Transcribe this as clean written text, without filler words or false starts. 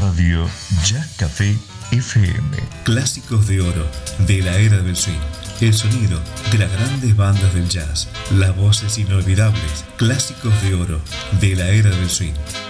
Radio Jazz Café FM. Clásicos de oro de la era del swing. El sonido de las grandes bandas del jazz. Las voces inolvidables. Clásicos de oro de la era del swing.